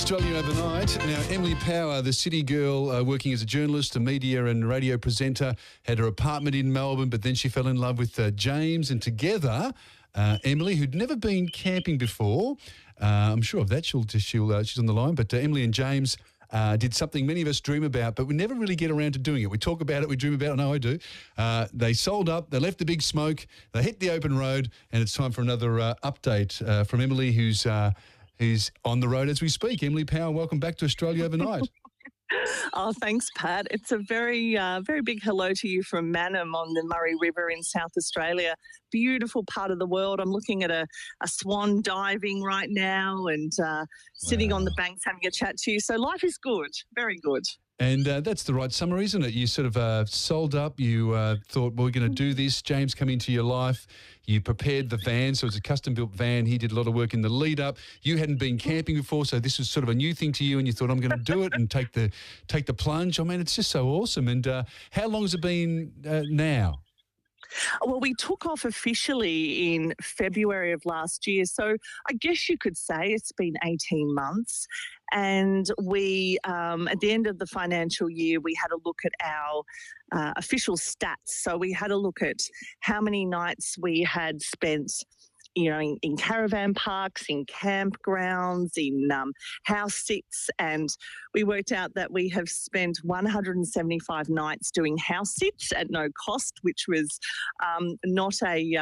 Australia overnight. Now, Emily Power, the city girl working as a journalist, a media and radio presenter, had her apartment in Melbourne, but then she fell in love with James, and together, Emily, who'd never been camping before, I'm sure of that, she's on the line, but Emily and James did something many of us dream about, but we never really get around to doing it. We talk about it, we dream about it, I know I do. They sold up, they left the big smoke, they hit the open road, and it's time for another update from Emily, who's on the road as we speak. Emily Power, welcome back to Australia Overnight. Oh, thanks, Pat. It's a very big hello to you from Mannum on the Murray River in South Australia. Beautiful part of the world. I'm looking at a swan diving right now and sitting on the banks having a chat to you. So life is good, very good. And that's the right summer, isn't it? You sort of sold up, you thought, well, we're going to do this. James come into your life. You prepared the van, so it's a custom-built van. He did a lot of work in the lead-up. You hadn't been camping before, so this was sort of a new thing to you, and you thought, I'm going to do it and take the plunge. I mean, it's just so awesome. And how long has it been now? Well, we took off officially in February of last year, so I guess you could say it's been 18 months. And we, at the end of the financial year, we had a look at our official stats. So we had a look at how many nights we had spent, you know, in caravan parks, in campgrounds, in house sits, and we worked out that we have spent 175 nights doing house sits at no cost, which was not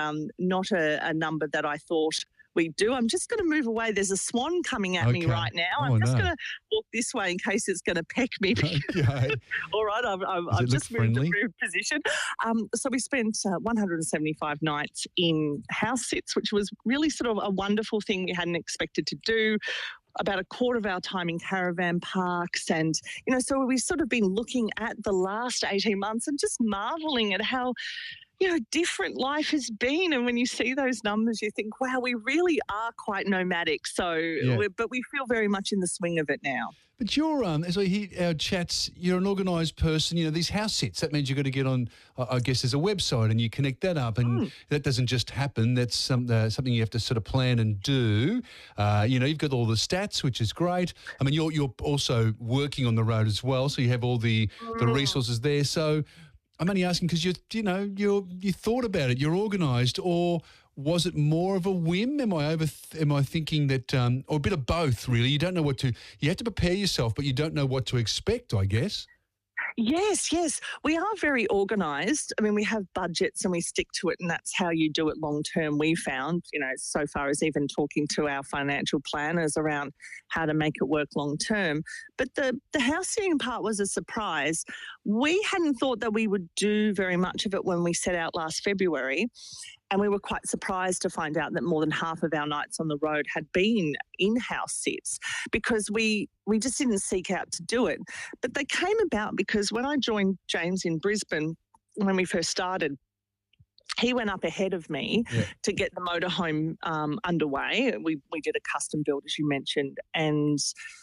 a number that I thought we do. I'm just going to move away. There's a swan coming at me right now. I'm just going to walk this way in case it's going to peck me. Okay. All right, I've just moved to position. So we spent 175 nights in house sits, which was really sort of a wonderful thing we hadn't expected to do. About a quarter of our time in caravan parks, and so we've sort of been looking at the last 18 months and just marveling at how different life has been. And when you see those numbers, you think, wow, we really are quite nomadic. So, but we feel very much in the swing of it now. But you're, as I hear our chats, you're an organised person. These house sits, that means you've got to get on, I guess there's a website and you connect that up, and that doesn't just happen. That's something you have to sort of plan and do. You've got all the stats, which is great. I mean, you're also working on the road as well, so you have all the resources there. So I'm only asking because you thought about it, you're organised, or was it more of a whim? Am I thinking that, or a bit of both, really? You don't know you have to prepare yourself, but you don't know what to expect, I guess. Yes. We are very organised. I mean, we have budgets and we stick to it, and that's how you do it long term, we found, so far as even talking to our financial planners around how to make it work long term. But the house sitting part was a surprise. We hadn't thought that we would do very much of it when we set out last February. And we were quite surprised to find out that more than half of our nights on the road had been in-house sits, because we just didn't seek out to do it. But they came about because when I joined James in Brisbane, when we first started, he went up ahead of me to get the motorhome underway. We did a custom build, as you mentioned, and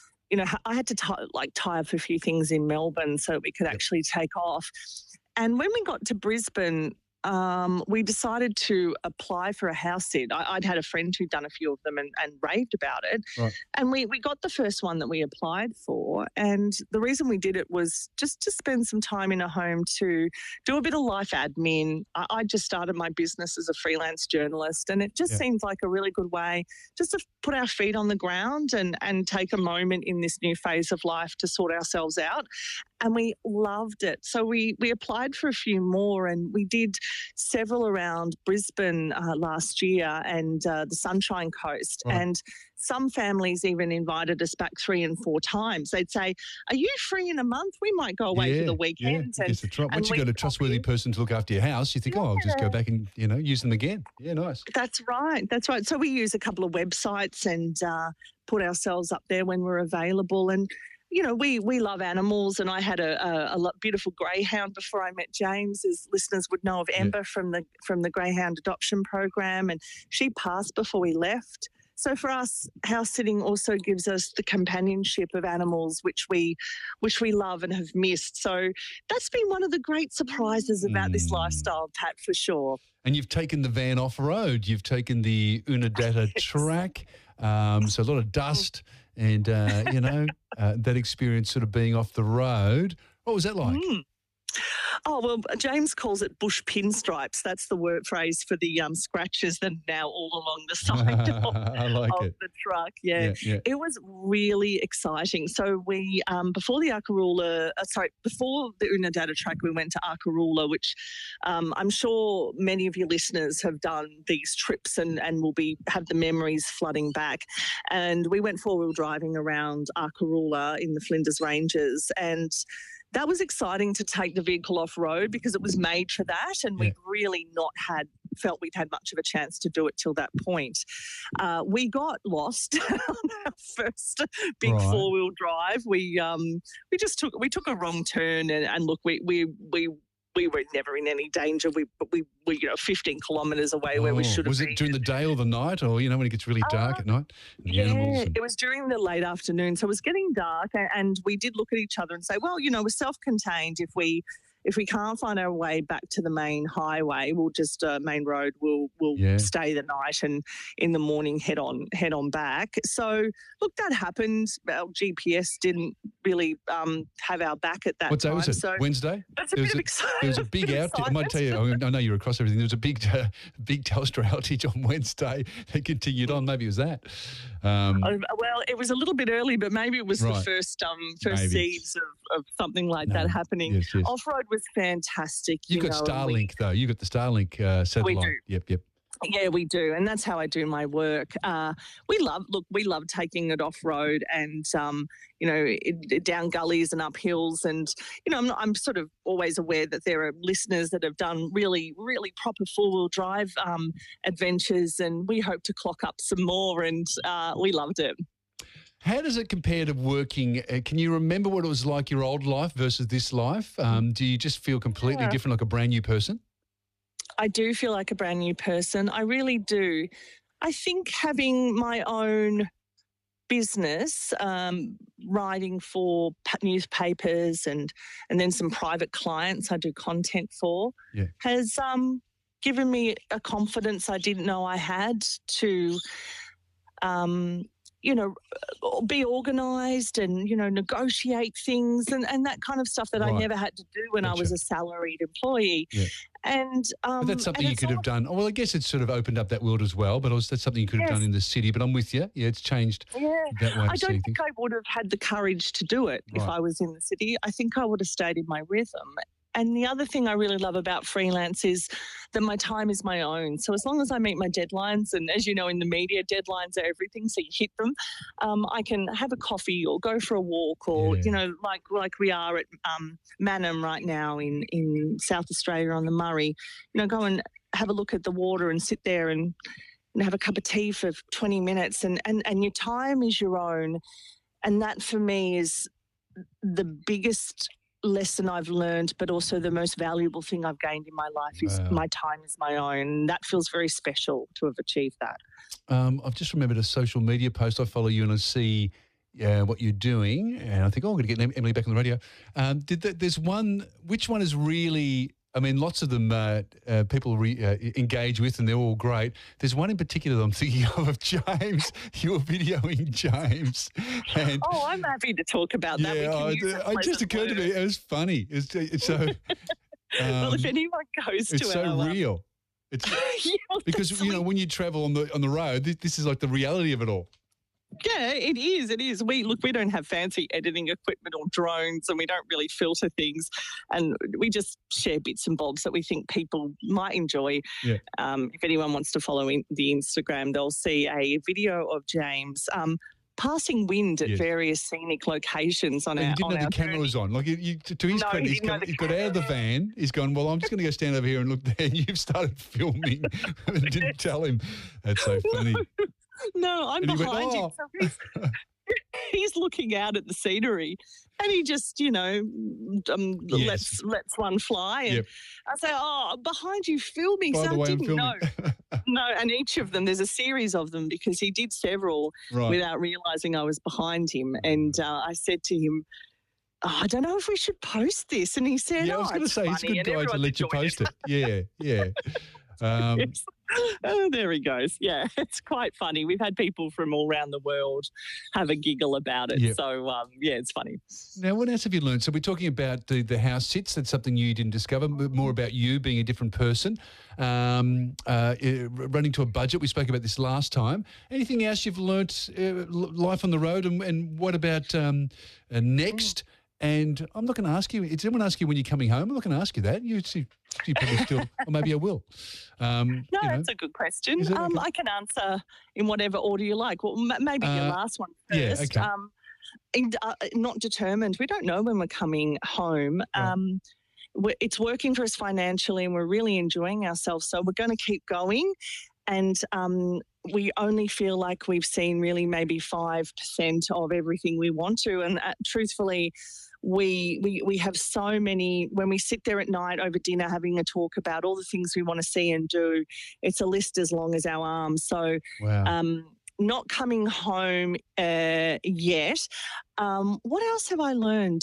I had to tie up a few things in Melbourne so we could actually take off. And when we got to Brisbane, we decided to apply for a house sit. I'd had a friend who'd done a few of them and raved about it. Right. And we got the first one that we applied for. And the reason we did it was just to spend some time in a home to do a bit of life admin. I just started my business as a freelance journalist, and it just seemed like a really good way just to put our feet on the ground and take a moment in this new phase of life to sort ourselves out. And we loved it. So we applied for a few more, and we did several around Brisbane last year and the Sunshine Coast. Right. And some families even invited us back 3 and 4 times. They'd say, are you free in a month? We might go away for the weekend. Yeah. Once you've got a trustworthy person to look after your house, you think, I'll just go back and, use them again. Yeah, nice. That's right. So we use a couple of websites and put ourselves up there when we're available. And we love animals, and I had a beautiful greyhound before I met James, as listeners would know of Ember from the Greyhound Adoption Program, and she passed before we left. So for us, house sitting also gives us the companionship of animals, which we love and have missed. So that's been one of the great surprises about this lifestyle, Pat, for sure. And you've taken the van off-road. You've taken the Unadatta track. So a lot of dust and, that experience sort of being off the road. What was that like? Oh, well, James calls it bush pinstripes. That's the word phrase for the scratches that are now all along the side I like of it. the truck. Yeah. It was really exciting. So we, before the Unadilla track, we went to Arkaroola, which I'm sure many of your listeners have done these trips and will have the memories flooding back. And we went four-wheel driving around Arkaroola in the Flinders Ranges, and that was exciting to take the vehicle off-road because it was made for that, and we'd really not felt we'd had much of a chance to do it till that point. We got lost on our first big four-wheel drive. We took a wrong turn, and look, we were never in any danger. We 15 kilometres away where we should have been. Was it during the day or the night, or, when it gets really dark at night? It was during the late afternoon. So it was getting dark, and we did look at each other and say, well, we're self-contained. If we can't find our way back to the main highway, we'll just main road. We'll stay the night, and in the morning head on back. So look, that happened. Our GPS didn't really have our back at that time. What day was it? So Wednesday. That's a bit of excitement. There was a big outage. I might tell you. I know you're across everything. There was a big Telstra outage on Wednesday that continued on. Maybe it was that. Well, it was a little bit early, but maybe it was the first seeds of something like that happening. Yes. Off-road was fantastic. You've got Starlink, though. You've got the Starlink satellite. We do. Yep. Yeah, we do, and that's how I do my work. We love taking it off road, and down gullies and up hills, and I'm sort of always aware that there are listeners that have done really, really proper four-wheel drive adventures, and we hope to clock up some more, and we loved it. How does it compare to working? Can you remember what it was like your old life versus this life? Do you just feel completely different, like a brand new person? I do feel like a brand new person. I really do. I think having my own business, writing for newspapers and then some private clients I do content for, has given me a confidence I didn't know I had to be organised and, negotiate things and that kind of stuff that I never had to do when I was a salaried employee. Yeah. And but that's something you could have done. Oh, well, I guess it's sort of opened up that world as well, but that's something you could have done in the city. But I'm with you. Yeah, it's changed that way. I don't think I would have had the courage to do it if I was in the city. I think I would have stayed in my rhythm. And the other thing I really love about freelance is that my time is my own. So as long as I meet my deadlines, and as you know, in the media, deadlines are everything, so you hit them, I can have a coffee or go for a walk or, like we are at Mannum right now in South Australia on the Murray, go and have a look at the water and sit there and have a cup of tea for 20 minutes and your time is your own. And that for me is the biggest lesson I've learned, but also the most valuable thing I've gained in my life is my time is my own. That feels very special to have achieved that. I've just remembered a social media post. I follow you and I see what you're doing, and I think, I'm going to get Emily back on the radio. There's one, which one is really, lots of them people engage with, and they're all great. There's one in particular that I'm thinking of James. You're videoing James. And I'm happy to talk about that. It just occurred to me. It was funny. It's so. Well, if anyone goes to it's so real. It's because when you travel on the road, this is like the reality of it all. Yeah, it is. It is. We don't have fancy editing equipment or drones, and we don't really filter things, and we just share bits and bobs that we think people might enjoy. Yeah. If anyone wants to follow the Instagram, they'll see a video of James passing wind at various scenic locations on our. You didn't know the camera was on. Like to his credit, he's got out of the van. He's gone, well, I'm just going to go stand over here and look there. And you've started filming and didn't tell him. That's so funny. No, I'm behind him. So he's looking out at the scenery, and he just, lets one fly. And I say, behind you, filming. By the way, I didn't know. No, and each of them, there's a series of them because he did several without realising I was behind him. And I said to him, I don't know if we should post this. And he said, I was going to say, it's a good guy to let you post it. Yeah. Yes. Oh, there he goes. Yeah, it's quite funny. We've had people from all around the world have a giggle about it. Yep. So, yeah, it's funny. Now, what else have you learned? So we're talking about the house sits. That's something you didn't discover. More about you being a different person. Running to a budget. We spoke about this last time. Anything else you've learnt? Life on the road, and what about next? And I'm not going to ask you. Did anyone ask you when you're coming home? I'm not going to ask you that. You probably still, or maybe I will. No, that's a good question. Okay? I can answer in whatever order you like. Well, maybe your last one first. Yeah, okay. Not determined. We don't know when we're coming home. Right. It's working for us financially, and we're really enjoying ourselves. So we're going to keep going. And we only feel like we've seen really maybe 5% of everything we want to. And truthfully, we have so many, when we sit there at night over dinner having a talk about all the things we want to see and do, it's a list as long as our arms. So Wow. not coming home yet. What else have I learned?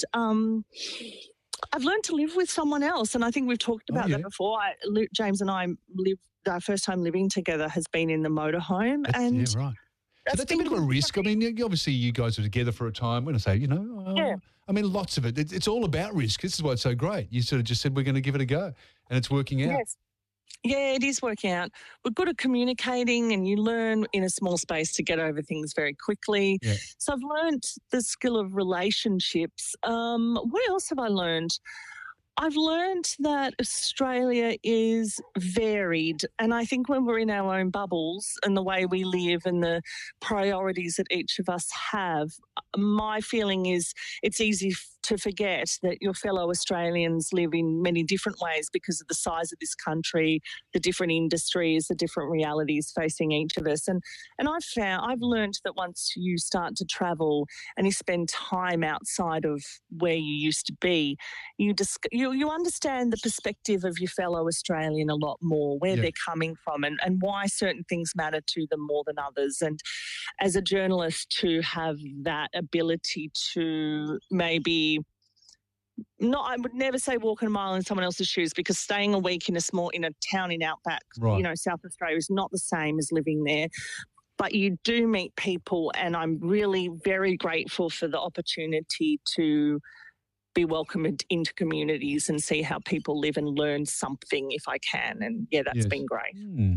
I've learned to live with someone else, and I think we've talked about that before. James and I our first time living together has been in the motorhome. Yeah, right. So that's a bit of a risk. I mean, obviously you guys are together for a time. When I say, I mean, lots of it. It's all about risk. This is why it's so great. You sort of just said we're going to give it a go, and it's working out. Yes. Yeah, it is working out. We're good at communicating, and you learn in a small space to get over things very quickly. Yeah. So I've learned the skill of relationships. What else have I learned? I've learned that Australia is varied, and I think when we're in our own bubbles and the way we live and the priorities that each of us have, my feeling is it's easy to forget that your fellow Australians live in many different ways because of the size of this country, the different industries, the different realities facing each of us. And I've learned that once you start to travel and you spend time outside of where you used to be, you understand the perspective of your fellow Australian a lot more, where they're coming from and why certain things matter to them more than others. And as a journalist, to have that ability to maybe I would never say walking a mile in someone else's shoes, because staying a week in a town in Outback, South Australia is not the same as living there. But you do meet people, and I'm really very grateful for the opportunity to be welcomed into communities and see how people live and learn something if I can. And that's been great.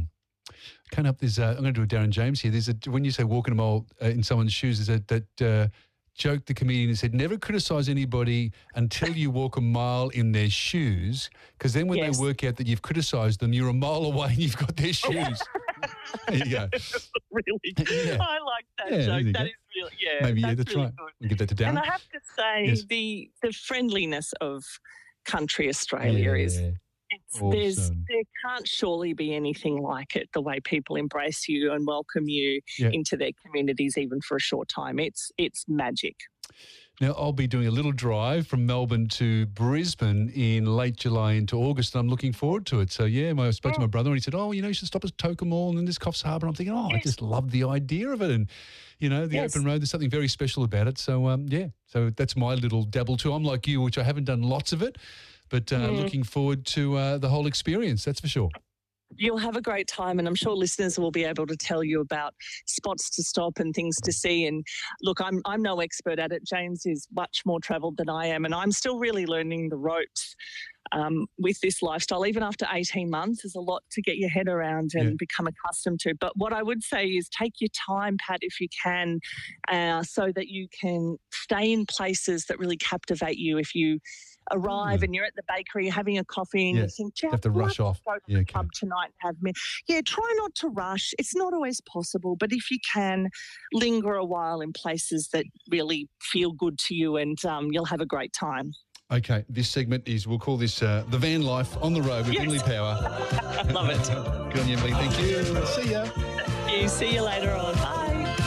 Coming up, I'm going to do a Darren James here. When you say walking a mile in someone's shoes, there's that joke the comedian said, never criticise anybody until you walk a mile in their shoes, because then when they work out that you've criticised them, you're a mile away and you've got their shoes. There you go. Really? Yeah. I like that joke. That is really, maybe, that's really right. Good. We'll give that to Darren. And I have to say, the friendliness of country Australia is... Awesome. There can't surely be anything like it, the way people embrace you and welcome you into their communities, even for a short time. It's magic. Now, I'll be doing a little drive from Melbourne to Brisbane in late July into August, and I'm looking forward to it. So, I spoke to my brother, and he said, you should stop at Toka Mall and then there's Coffs Harbour. I'm thinking, I just love the idea of it. And, the open road, there's something very special about it. So, so that's my little dabble too. I'm like you, which I haven't done lots of it, but looking forward to the whole experience, that's for sure. You'll have a great time, and I'm sure listeners will be able to tell you about spots to stop and things to see. And look, I'm no expert at it. James is much more travelled than I am, and I'm still really learning the ropes with this lifestyle. Even after 18 months, there's a lot to get your head around and become accustomed to. But what I would say is take your time, Pat, if you can, so that you can stay in places that really captivate you. If you arrive and you're at the bakery having a coffee and you think, you have to rush off. Go to the pub tonight and have me. Try not to rush. It's not always possible, but if you can, linger a while in places that really feel good to you, and you'll have a great time. Okay, this segment we'll call this the van life on the road with Emily Power. Love it. Good on you, Emily. Thank you. See ya. See you later on. Bye.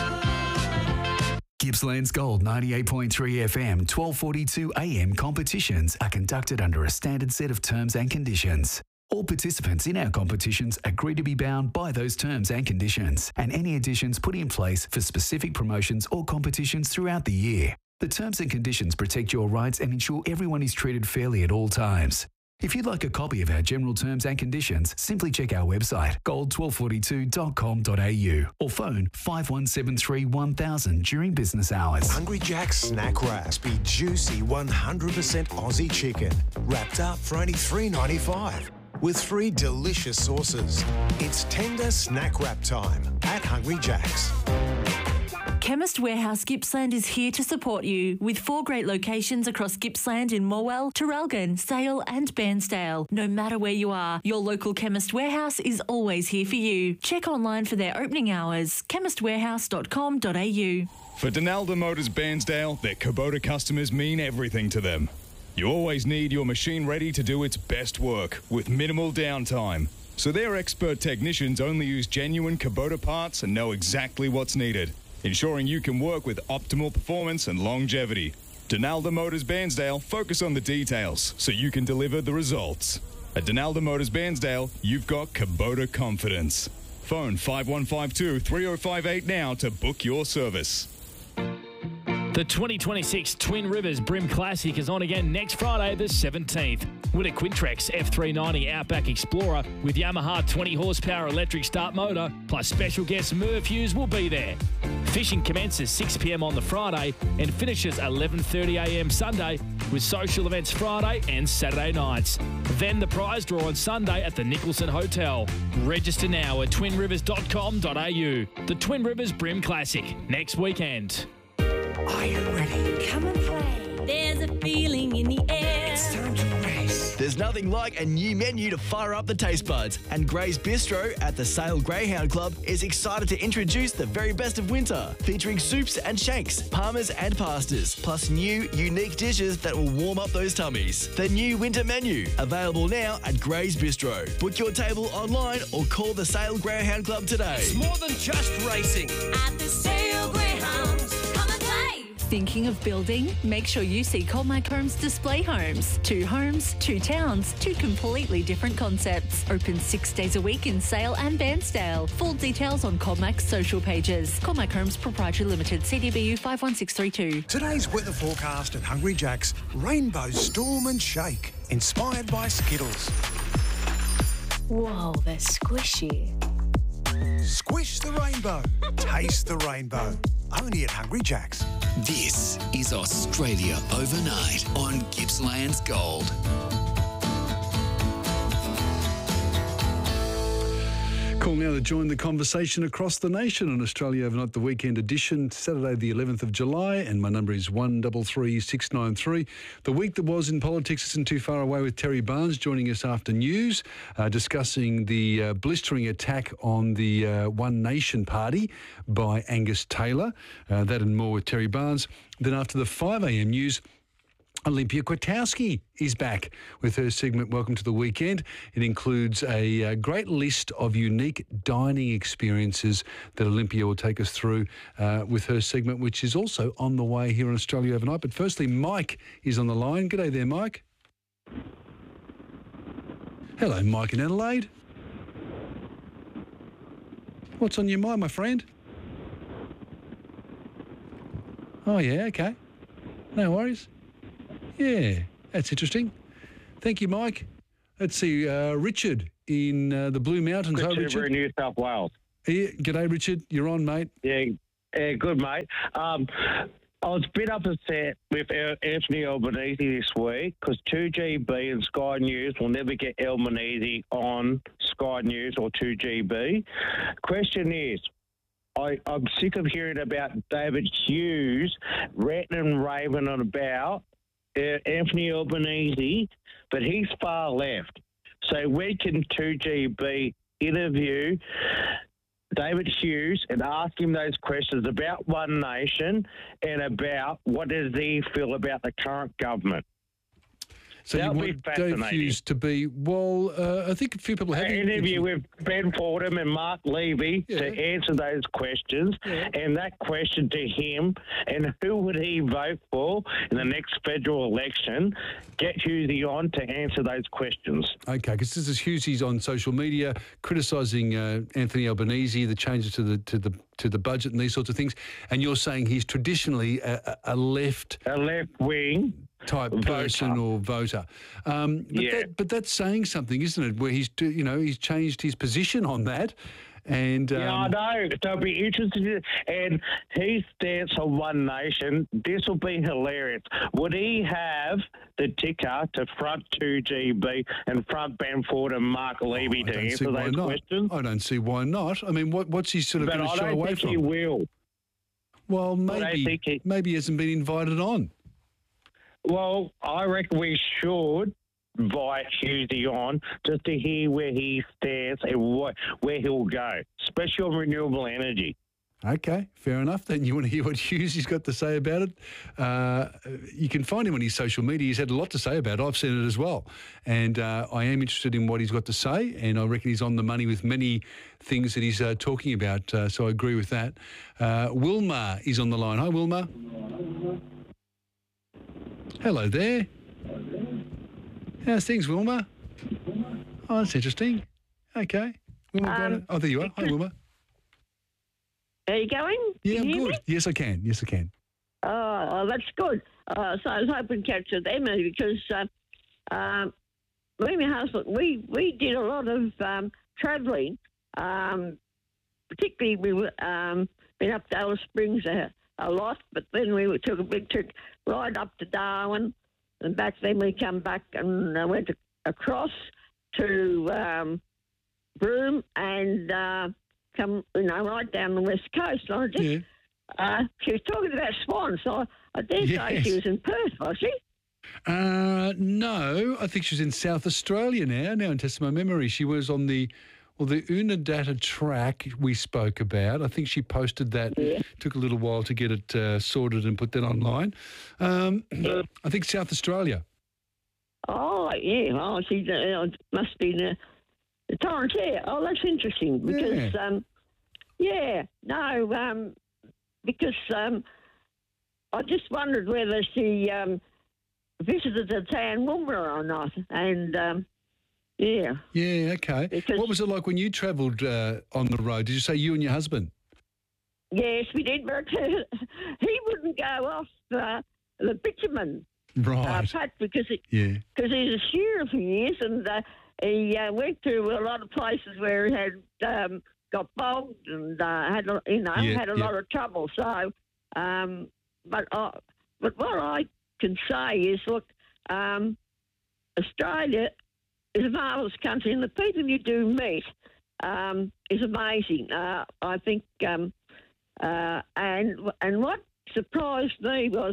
Gippsland's Gold 98.3 FM, 1242 AM competitions are conducted under a standard set of terms and conditions. All participants in our competitions agree to be bound by those terms and conditions, and any additions put in place for specific promotions or competitions throughout the year. The terms and conditions protect your rights and ensure everyone is treated fairly at all times. If you'd like a copy of our general terms and conditions, simply check our website, gold1242.com.au, or phone 5173 1000 during business hours. Hungry Jack's snack wraps. Be juicy 100% Aussie chicken, wrapped up for only $3.95. With 3 delicious sauces. It's tender snack wrap time at Hungry Jack's. Chemist Warehouse Gippsland is here to support you with 4 great locations across Gippsland in Morwell, Traralgon, Sale and Bairnsdale. No matter where you are, your local Chemist Warehouse is always here for you. Check online for their opening hours, chemistwarehouse.com.au. For Donalda Motors Bairnsdale, their Kubota customers mean everything to them. You always need your machine ready to do its best work with minimal downtime. So their expert technicians only use genuine Kubota parts and know exactly what's needed, ensuring you can work with optimal performance and longevity. Donalda Motors Bairnsdale focus on the details so you can deliver the results. At Donalda Motors Bairnsdale, you've got Kubota confidence. Phone 5152 3058 now to book your service. The 2026 Twin Rivers Brim Classic is on again next Friday, the 17th. Win a Quintrex F390 Outback Explorer with Yamaha 20 horsepower electric start motor, plus special guest Merv Hughes will be there. Fishing commences 6 p.m. on the Friday and finishes 11:30 a.m. Sunday with social events Friday and Saturday nights. Then the prize draw on Sunday at the Nicholson Hotel. Register now at twinrivers.com.au. The Twin Rivers Brim Classic, next weekend. Are you ready? Come and play. There's a feeling in the air. It's time to race. There's nothing like a new menu to fire up the taste buds, and Gray's Bistro at the Sale Greyhound Club is excited to introduce the very best of winter, featuring soups and shanks, parmas and pastas, plus new, unique dishes that will warm up those tummies. The new winter menu, available now at Gray's Bistro. Book your table online or call the Sale Greyhound Club today. It's more than just racing. At the Sale Greyhounds, come and play. Thinking of building? Make sure you see Colmac Homes Display Homes. 2 homes, 2 towns, 2 completely different concepts. Open 6 days a week in Sale and Bairnsdale. Full details on Colmac's social pages. Colmac Homes Proprietary Limited, CDBU 51632. Today's weather forecast at Hungry Jack's, rainbow storm and shake, inspired by Skittles. Whoa, they're squishy. Squish the rainbow, taste the rainbow. Only at Hungry Jack's. This is Australia Overnight on Gippsland's Gold. Call now to join the conversation across the nation on Australia Overnight, the weekend edition, Saturday the 11th of July, and my number is 133693. The week that was in politics isn't too far away, with Terry Barnes joining us after news, discussing the blistering attack on the One Nation Party by Angus Taylor. That and more with Terry Barnes. Then after the 5 a.m. news, Olympia Kwiatkowski is back with her segment Welcome to the Weekend. It includes a great list of unique dining experiences that Olympia will take us through with her segment, which is also on the way here on Australia Overnight. But firstly, Mike is on the line. G'day there, Mike. Hello, Mike in Adelaide. What's on your mind, my friend? Oh, yeah, okay. No worries. Yeah, that's interesting. Thank you, Mike. Let's see, Richard in the Blue Mountains. Hi, Richard. in New South Wales. Yeah, g'day, Richard. You're on, mate. Yeah, good, mate. I was a bit upset with Anthony Albanese this week because 2GB and Sky News will never get Albanese on Sky News or 2GB. Question is, I'm sick of hearing about David Hughes ranting and raving on about Anthony Albanese, but he's far left. So when can 2GB interview David Hughes and ask him those questions about One Nation and about what does he feel about the current government? So you want Dave Hughes to be, well, I think a few people have... An interview with Ben Fordham and Mark Levy to answer those questions, and that question to him, and who would he vote for in the next federal election, get Hughesy on to answer those questions. Okay, because this is Hughesy on social media criticising Anthony Albanese, the changes to the budget and these sorts of things, and you're saying he's traditionally a left... A left-wing... type person or voter. But that's saying something, isn't it? Where he's changed his position on that. And I know. So I'll be interested. And his stance on One Nation, this will be hilarious. Would he have the ticker to front 2GB and front Ben Ford and Mark Levy to answer those questions? I don't see why not. I mean, what's he sort of going to show away from? But I don't think he will. Well, maybe he hasn't been invited on. Well, I reckon we should invite Hughesy on just to hear where he stands and where he'll go, especially on renewable energy. Okay, fair enough. Then you want to hear what Hughesy's got to say about it? You can find him on his social media. He's had a lot to say about it. I've seen it as well. And I am interested in what he's got to say, and I reckon he's on the money with many things that he's talking about, so I agree with that. Wilma is on the line. Hi, Wilma. Hello there. How's things, Wilma? Oh, that's interesting. Okay. Wilma got it. Oh, there you are. Hi, Wilma. Are you going? Yeah, I'm good. Me? Yes, I can. Yes, I can. Oh, that's good. So I was hoping to catch with Emily because me and my husband, we did a lot of travelling. Particularly, we been up to Alice Springs a lot, but then we took a big trip right up to Darwin, and back then we come back and went across to Broome and come, right down the west coast. And I just, she was talking about swans, so I dare say she was in Perth, was she? No, I think she's in South Australia now in test of my memory. She was on the Unadata track we spoke about. I think she posted that. Yeah. Took a little while to get it sorted and put that online. I think South Australia. Oh, yeah. Oh, she must be the Torrens. Yeah. Oh, that's interesting because, because I just wondered whether she visited the town Woomera or not. And, yeah. Yeah, okay. Because, what was it like when you travelled on the road? Did you say you and your husband? Yes, we did, but he wouldn't go off the bitumen right. Pat because he's a shearer for years, and he went to a lot of places where he had got bogged and had a lot of trouble. So, but what I can say is, look, Australia is a marvellous country, and the people you do meet is amazing. I think, and what surprised me was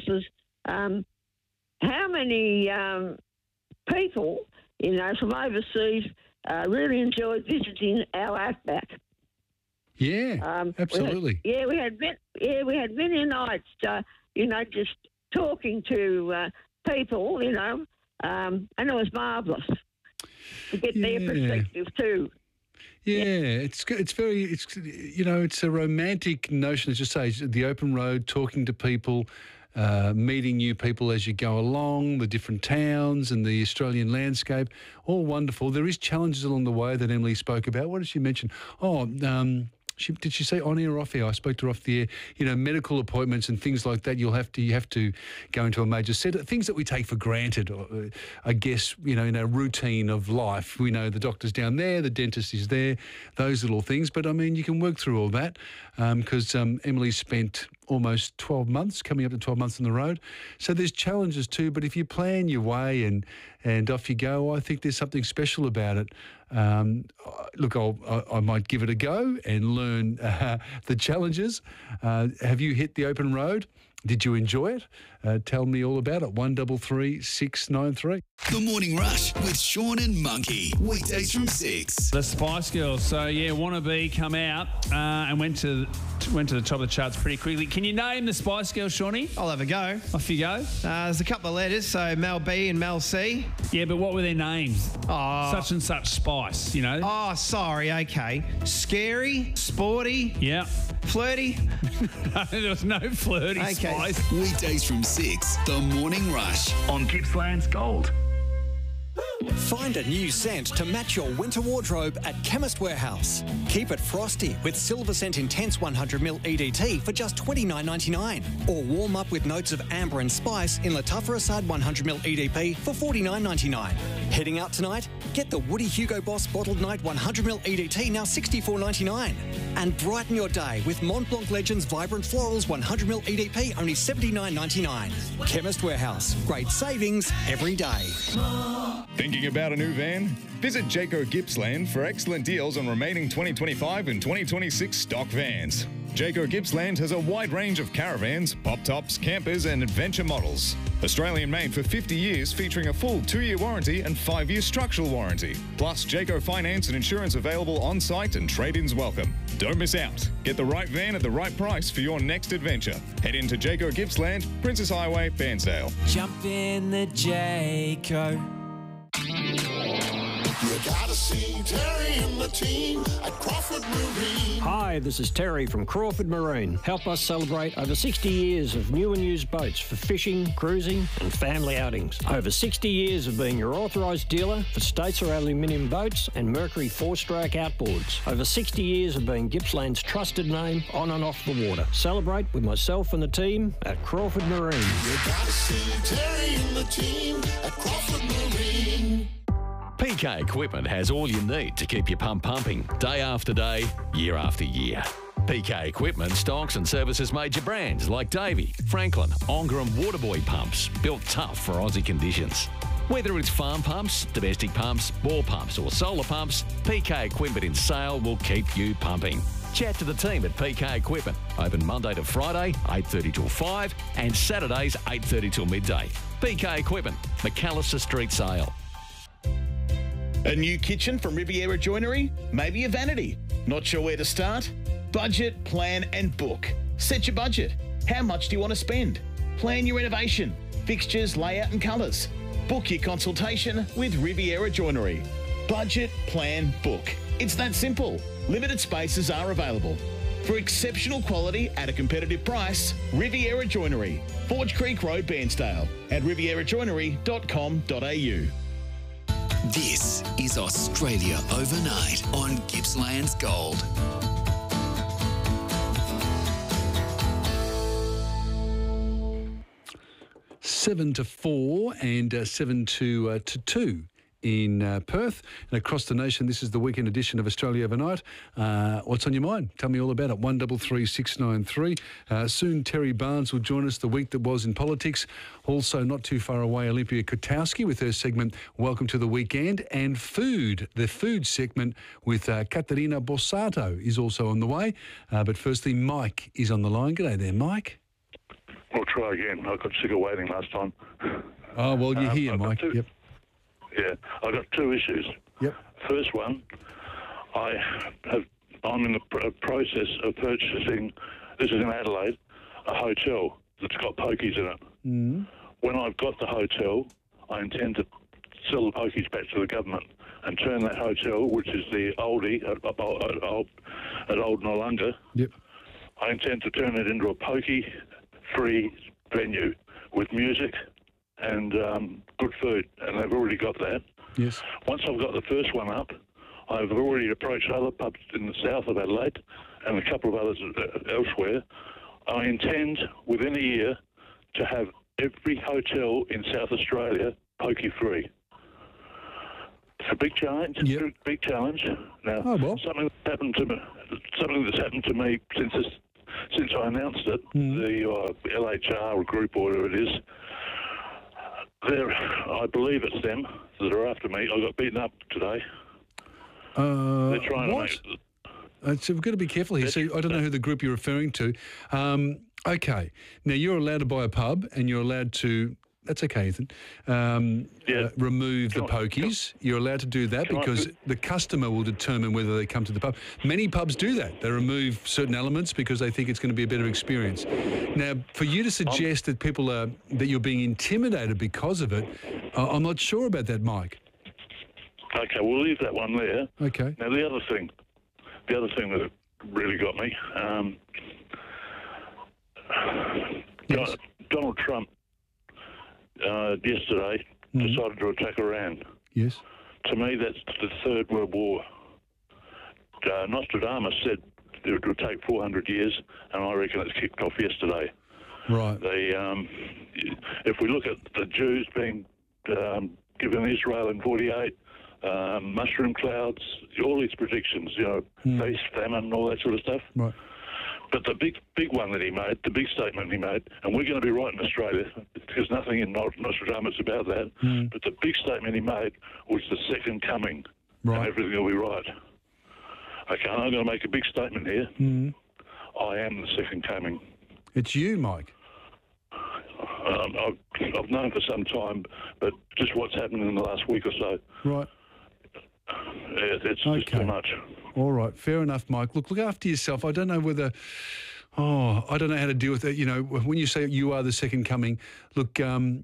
how many people, from overseas really enjoyed visiting our outback. Yeah, absolutely. We had many nights, just talking to people, and it was marvellous to get their perspective too. Yeah, it's a romantic notion, as you say, the open road, talking to people, meeting new people as you go along, the different towns and the Australian landscape, all wonderful. There is challenges along the way that Emily spoke about. What did she mention? Did she say on air or off air? I spoke to her off the air. Medical appointments and things like that. You have to go into a major centre. Things that we take for granted, I guess. In our routine of life, we know the doctor's down there, the dentist is there, those little things. But I mean, you can work through all that because Emily spent almost 12 months, coming up to 12 months on the road. So there's challenges too. But if you plan your way and off you go, I think there's something special about it. Look, I might give it a go and learn the challenges. Have you hit the open road? Did you enjoy it? Tell me all about it. 133 693. The Morning Rush with Sean and Monkey. Weekdays from 6. The Spice Girls. So, Wannabe come out and went to the top of the charts pretty quickly. Can you name the Spice Girls, Shawnee? I'll have a go. Off you go. There's a couple of letters, so Mel B and Mel C. Yeah, but what were their names? Oh. Such and such Spice, Oh, sorry, okay. Scary, sporty. Yeah. Flirty. No, there was no flirty Spice. Weekdays from 6. The Morning Rush on Gippsland's Gold. Find a new scent to match your winter wardrobe at Chemist Warehouse. Keep it frosty with Silver Scent Intense 100ml EDT for just $29.99. Or warm up with notes of amber and spice in Lattafa Assad 100ml EDP for $49.99. Heading out tonight? Get the Woody Hugo Boss Bottled Night 100ml EDT now $64.99. And brighten your day with Mont Blanc Legends Vibrant Florals 100ml EDP only $79.99. Chemist Warehouse. Great savings every day. Thinking about a new van? Visit Jayco Gippsland for excellent deals on remaining 2025 and 2026 stock vans. Jayco Gippsland has a wide range of caravans, pop-tops, campers and adventure models. Australian made for 50 years, featuring a full 2-year warranty and 5-year structural warranty. Plus, Jayco finance and insurance available on-site and trade-ins welcome. Don't miss out. Get the right van at the right price for your next adventure. Head into Jayco Gippsland, Princess Highway, Bairnsdale. Jump in the Jayco. You gotta see Terry and the team at Crawford Marine. Hi, this is Terry from Crawford Marine. Help us celebrate over 60 years of new and used boats for fishing, cruising and family outings. Over 60 years of being your authorised dealer for Statesar aluminium boats and Mercury 4-stroke outboards. Over 60 years of being Gippsland's trusted name on and off the water. Celebrate with myself and the team at Crawford Marine. You gotta see Terry and the team at Crawford Marine. PK Equipment has all you need to keep your pump pumping day after day, year after year. PK Equipment stocks and services major brands like Davey, Franklin, Ongar and Waterboy pumps, built tough for Aussie conditions. Whether it's farm pumps, domestic pumps, bore pumps or solar pumps, PK Equipment in Sale will keep you pumping. Chat to the team at PK Equipment. Open Monday to Friday, 8:30 till 5 and Saturdays, 8:30 till midday. PK Equipment, McAllister Street Sale. A new kitchen from Riviera Joinery? Maybe a vanity? Not sure where to start? Budget, plan and book. Set your budget. How much do you want to spend? Plan your renovation, fixtures, layout and colours. Book your consultation with Riviera Joinery. Budget, plan, book. It's that simple. Limited spaces are available. For exceptional quality at a competitive price, Riviera Joinery, Forge Creek Road, Bairnsdale, at rivierajoinery.com.au. This is Australia Overnight on Gippsland's Gold. Seven to 4 and 7 to 2 in Perth. And across the nation, this is the weekend edition of Australia Overnight. What's on your mind? Tell me all about it. 133693. Soon Terry Barnes will join us, the week that was in politics. Also, not too far away, Olympia Kotowski with her segment Welcome to the Weekend. And food, the food segment with Katerina Bossato is also on the way. But firstly, Mike is on the line. G'day there, Mike. We'll try again. I got sick of waiting last time. Oh, well, you're here, Mike. Yep. Yeah, I've got two issues. Yep. First one, I'm in the process of purchasing, this is in Adelaide, a hotel that's got pokies in it. Mm. When I've got the hotel, I intend to sell the pokies back to the government and turn that hotel, which is the oldie at Old Nollunga, yep. I intend to turn it into a pokey-free venue with music and good food, and they've already got that. Yes. Once I've got the first one up, I've already approached other pubs in the south of Adelaide and a couple of others elsewhere. I intend, within a year, to have every hotel in South Australia pokey-free. It's a big challenge. Yep. Big challenge. Now, something that's happened to me since I announced it, the LHR group or whatever it is. I believe it's them that are after me. I got beaten up today. They're trying to make... So we've got to be careful here. So I don't know who the group you're referring to. Okay. Now, you're allowed to buy a pub and you're allowed to... That's okay, Ethan. Remove the pokies. You're allowed to do that because the customer will determine whether they come to the pub. Many pubs do that. They remove certain elements because they think it's going to be a better experience. Now, for you to suggest that people are that you're being intimidated because of it, I'm not sure about that, Mike. Okay, we'll leave that one there. Okay. Now, the other thing that really got me, Donald Trump yesterday decided to attack Iran. Yes. To me, that's the Third World War. Nostradamus said it would take 400 years, and I reckon it's kicked off yesterday. Right. If we look at the Jews being given Israel in 48, mushroom clouds, all these predictions, feast, famine, all that sort of stuff. Right. But the big one that he made, the big statement he made, and we're going to be right in Australia, because nothing in Nostradamus about that, but the big statement he made was the second coming, and everything will be right. Okay, I'm going to make a big statement here. I am the second coming. It's you, Mike. I've known for some time, but just what's happened in the last week or so. Right. It's just too much. All right, fair enough, Mike. Look after yourself. I don't know whether... I don't know how to deal with it. When you say you are the second coming, look,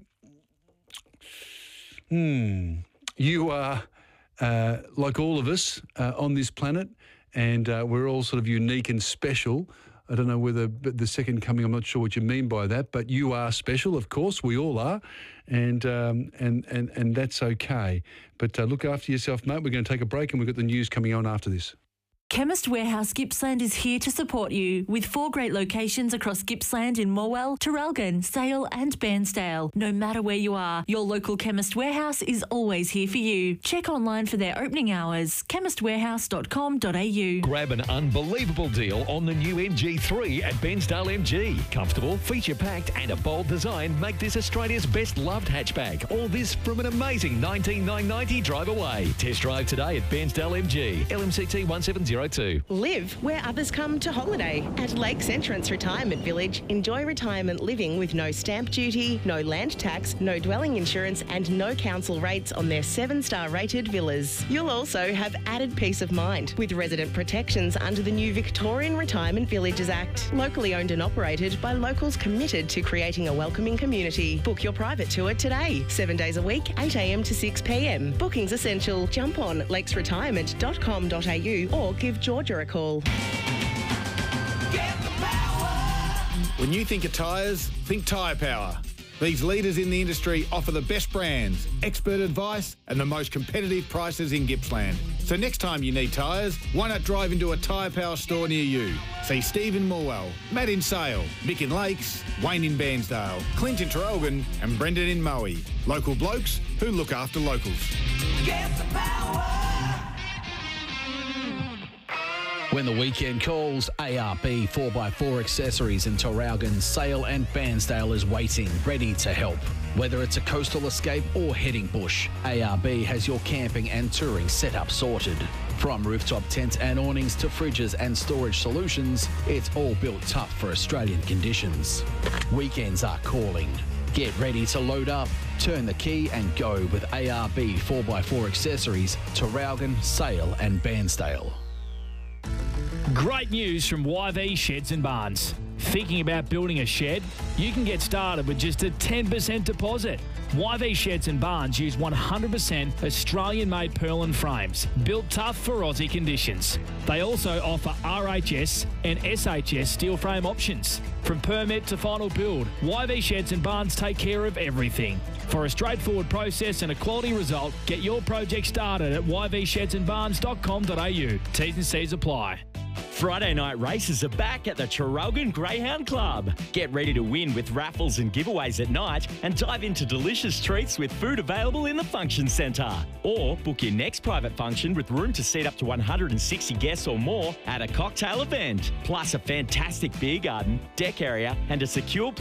you are like all of us on this planet, and we're all sort of unique and special. I don't know whether the second coming, I'm not sure what you mean by that, but you are special, of course, we all are, and that's okay. But look after yourself, mate. We're going to take a break, and we've got the news coming on after this. Chemist Warehouse Gippsland is here to support you with 4 great locations across Gippsland in Morwell, Traralgon, Sale and Bairnsdale. No matter where you are, your local Chemist Warehouse is always here for you. Check online for their opening hours, chemistwarehouse.com.au. Grab an unbelievable deal on the new MG3 at Bairnsdale MG. Comfortable, feature-packed and a bold design make this Australia's best loved hatchback. All this from an amazing $19,990 drive away. Test drive today at Bairnsdale MG. LMCT 170. Live where others come to holiday. At Lakes Entrance Retirement Village, enjoy retirement living with no stamp duty, no land tax, no dwelling insurance and no council rates on their 7-star rated villas. You'll also have added peace of mind with resident protections under the new Victorian Retirement Villages Act. Locally owned and operated by locals committed to creating a welcoming community. Book your private tour today. 7 days a week, 8 a.m. to 6 p.m. Bookings essential. Jump on lakesretirement.com.au or give Georgia a call. When you think of tyres, think Tyre Power. These leaders in the industry offer the best brands, expert advice and the most competitive prices in Gippsland. So next time you need tyres, why not drive into a Tyre Power store near you? See Steve in Morwell, Matt in Sale, Mick in Lakes, Wayne in Bairnsdale, Clint in Traralgon and Brendan in Moe. Local blokes who look after locals. Get the power. When the weekend calls, ARB 4x4 Accessories in Traralgon, Sale and Bairnsdale is waiting, ready to help. Whether it's a coastal escape or heading bush, ARB has your camping and touring setup sorted. From rooftop tents and awnings to fridges and storage solutions, it's all built tough for Australian conditions. Weekends are calling. Get ready to load up, turn the key and go with ARB 4x4 Accessories, Traralgon, Sale and Bairnsdale. Great news from YV Sheds and Barns. Thinking about building a shed? You can get started with just a 10% deposit. YV Sheds and Barns use 100% Australian-made purlin frames, built tough for Aussie conditions. They also offer RHS and SHS steel frame options. From permit to final build, YV Sheds and Barns take care of everything. For a straightforward process and a quality result, get your project started at yvsheddsandbarns.com.au. T's and C's apply. Friday night races are back at the Traralgon Greyhound Club. Get ready to win with raffles and giveaways at night and dive into delicious treats with food available in the function centre. Or book your next private function with room to seat up to 160 guests or more at a cocktail event. Plus a fantastic beer garden, deck area and a secure